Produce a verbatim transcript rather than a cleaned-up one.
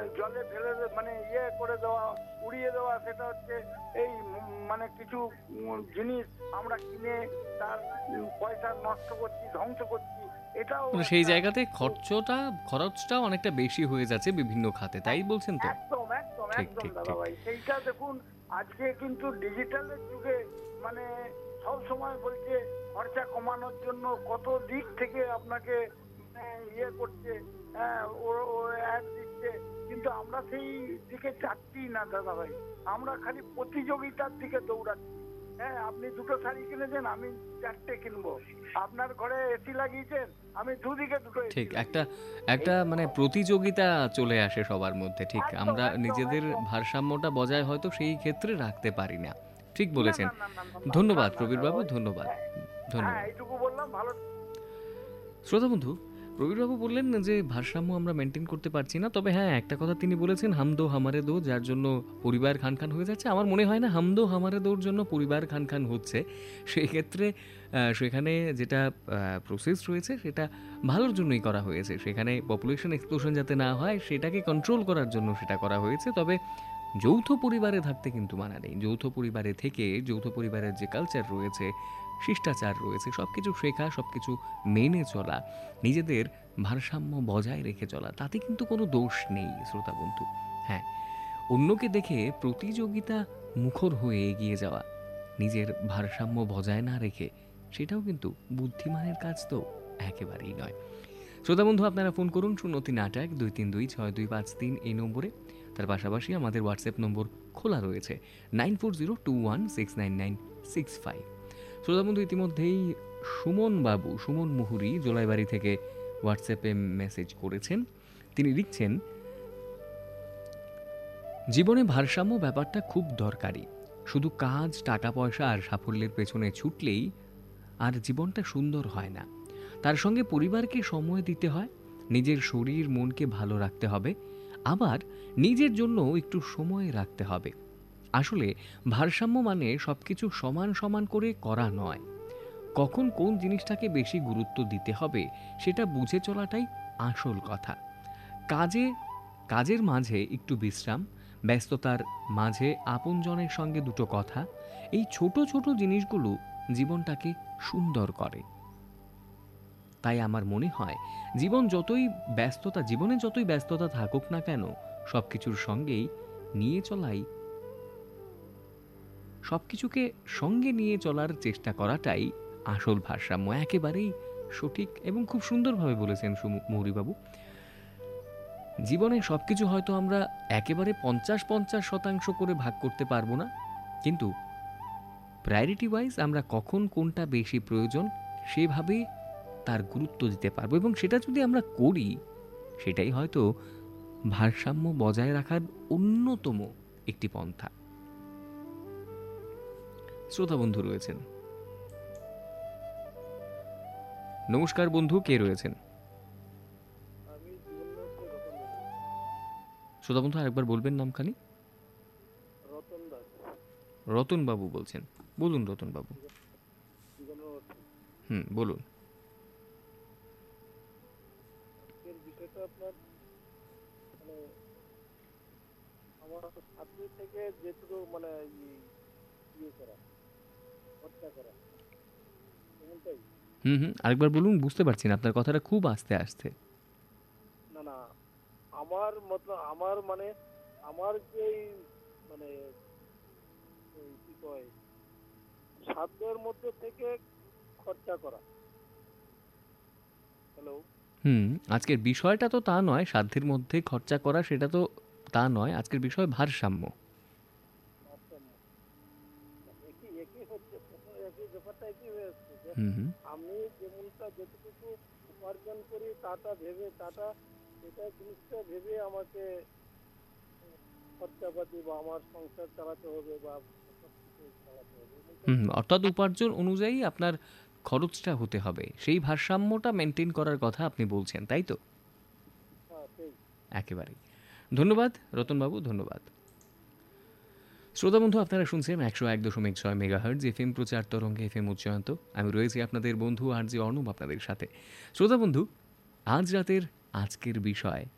জলে ফেলে মানে ইয়ে করে দেওয়া, উড়িয়ে দেওয়া, সেটা হচ্ছে এই মানে কিছু জিনিস আমরা কিনে তার পয়সা নষ্ট করছি, ধ্বংস করছি। এটাও সেই জায়গাতে খরচটা খরচটা অনেকটা বেশি হয়ে যাচ্ছে বিভিন্ন খাতে, তাই বলছেন তো? একদম একদম ঠিক একদম ঠিক দাদা ঠিক। ভাই, সেইটা দেখুন আজকে কিন্তু ডিজিটালের যুগে মানে সব সময় বলছে খরচা কমানোর জন্য কত দিক থেকে আপনাকে ইয়ে করছে, হ্যাঁ ও অ্যাড দিচ্ছে, কিন্তু আমরা সেই দিকে যাচ্ছি না দাদা ভাই, আমরা খালি প্রতিযোগিতার দিকে দৌড়াচ্ছি। হ্যাঁ, আপনি দুটো শাড়ি কিনেছেন, আমি চারটে কিনবো, আপনার ঘরে এসি লাগিয়েছেন, আমি দুদিকে দুটো এসি ঠিক একটা লাগিয়েছি। একটা মানে প্রতিযোগিতা চলে আসে সবার মধ্যে। ঠিক একদম আমরা একদম নিজেদের একদম। ভারসাম্যটা বজায় হয়তো সেই ক্ষেত্রে রাখতে পারি না। ঠিক না বলেছেন। না না না না না না ধন্যবাদ না দাদা প্রবীরবাবু, ভাই। ধন্যবাদ হ্যাঁ হ্যাঁ, ধন্যবাদ। এইটুকু বললাম, ভালো। শ্রোতা বন্ধু, প্রবীরবাবু বললেন যে ভারসাম্য আমরা মেনটেন করতে পারছি না, তবে হ্যাঁ একটা কথা তিনি বলেছেন, হাম দো হামারে দো, যার জন্য পরিবার খান খান হয়ে যাচ্ছে। আমার মনে হয় না হাম দো হামারে দোর জন্য পরিবার খান খান হচ্ছে। সেই ক্ষেত্রে সেখানে যেটা প্রসেস রয়েছে সেটা ভালোর জন্যই করা হয়েছে। সেখানে পপুলেশন এক্সপ্লোশন যাতে না হয় সেটাকে কন্ট্রোল করার জন্য সেটা করা হয়েছে। তবে যৌথ পরিবারে থাকতে কিন্তু মানা নেই। যৌথ পরিবারে থেকে যৌথ পরিবারের যে কালচার রয়েছে, শিষ্টাচার রয়েছে, সব কিছু শেখা, সব কিছু মেনে চলা, নিজেদের ভারসাম্য বজায় রেখে চলা, তাতে কিন্তু কোনো দোষ নেই শ্রোতা বন্ধু। হ্যাঁ, অন্যকে দেখে প্রতিযোগিতা মুখর হয়ে এগিয়ে যাওয়া, নিজের ভারসাম্য বজায় না রেখে, সেটাও কিন্তু বুদ্ধিমানের কাজ তো একেবারেই নয়। শ্রোতা বন্ধু, আপনারা ফোন করুন শূন্য তিন আট এক দুই তিন দুই ছয় দুই পাঁচ তিন এই নম্বরে। তার পাশাপাশি আমাদের হোয়াটসঅ্যাপ নম্বর খোলা রয়েছে nine four zero two one six nine nine six five. শ্রোতা বন্ধু, ইতিমধ্যেই সুমন বাবু, সুমন মুহুরি জোলাইবাড়ি থেকে হোয়াটসঅ্যাপে মেসেজ করেছেন। তিনি লিখছেন, জীবনে ভারসাম্য ব্যাপারটা খুব দরকারি। শুধু কাজ, টাকা পয়সা আর সাফল্যের পেছনে ছুটলেই আর জীবনটা সুন্দর হয় না। তার সঙ্গে পরিবারকে সময় দিতে হয়, নিজের শরীর মনকে ভালো রাখতে হবে, আবার নিজের জন্য একটু সময় রাখতে হবে। আসলে ভারসাম্য মানে সব কিছু সমান সমান করে করা নয়। কখন কোন জিনিসটাকে বেশি গুরুত্ব দিতে হবে সেটা বুঝে চলাটাই আসল কথা। কাজে কাজের মাঝে একটু বিশ্রাম, ব্যস্ততার মাঝে আপনজনের সঙ্গে দুটো কথা, এই ছোট ছোট জিনিসগুলো জীবনটাকে সুন্দর করে। তাই আমার মনে হয় জীবন যতই ব্যস্ততা জীবনে যতই ব্যস্ততা থাকুক না কেন, সব কিছুর সঙ্গেই নিয়ে চলাই সব কিছুকে সঙ্গে নিয়ে চলার চেষ্টা করাটাই আসল ভারসাম্য। একেবারেই সঠিক এবং খুব সুন্দরভাবে বলেছেন মৌরিবাবু। জীবনে সব কিছু হয়তো আমরা একেবারে পঞ্চাশ পঞ্চাশ শতাংশ করে ভাগ করতে পারবো না, কিন্তু প্রায়োরিটি ওয়াইজ আমরা কখন কোনটা বেশি প্রয়োজন সেভাবে তার গুরুত্ব দিতে পারবো, এবং সেটা যদি আমরা করি সেটাই হয়তো ভারসাম্য বজায় রাখার অন্যতম একটি পন্থা। শ্রোতা বন্ধু রয়েছেন। নমস্কার বন্ধু, কে রয়েছেন? শ্রোতা বন্ধু আরেকবার বলবেন নামখানি। রতন বাবু বলছেন, বলুন রতন বাবু। হুম, বলুন। আপনার মানে আমার ছাত্রী থেকে যেটুকু মানে ইয়ে করা খরচা করা এমনটাই। হুম হুম আরেকবার বলুন, বুঝতে পারছি না, আপনার কথাটা খুব আস্তে আস্তে। না না, আমার মত আমার মানে আমার যে মানে কি কয় সাধ্যের মধ্যে থেকে খরচা করা। হ্যালো। হুম আজকের বিষয়টা তো তা নয়, সাধ্যের মধ্যে খরচা করা সেটা তো তা নয়, আজকের বিষয় ভারসাম্য। আমি যেমনটা যেটুকু উপার্জন করি তাটা ভেবে তাটা এটা জিনিসটা ভেবে আমাকে খরচাপাতি বা আমার সংসার চালাতে হবে বা চালাতে হবে। হুম অর্থাৎ উপার্জন অনুযায়ী আপনার খরচটা হতে হবে, সেই ভারসাম্যটা মেনটেন করার কথা আপনি বলছেন, তাই তো? একেবারেই। ধন্যবাদ রতনবাবু, ধন্যবাদ। শ্রোতা বন্ধু, আপনারা শুনছেন একশো এক দশমিক ছয় মেগাহার্জ এফ এম প্রচার তরঙ্গে, এফ এম উচ্চায়ন্ত। আমি রয়েছি আপনাদের বন্ধু আর জি অর্ণব আপনাদের সাথে। শ্রোতা বন্ধু, আজ রাতের আজকের বিষয়